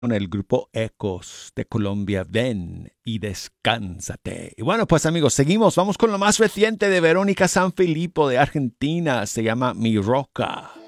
con el grupo Ecos de Colombia, Ven y Descánsate. Y bueno, pues amigos, seguimos. Vamos con lo más reciente de Verónica Sanfilippo de Argentina. Se llama Mi Roca.